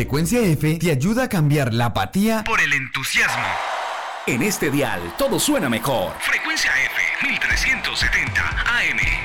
Frecuencia F te ayuda a cambiar la apatía por el entusiasmo. En este dial todo suena mejor. Frecuencia F 1370 AM.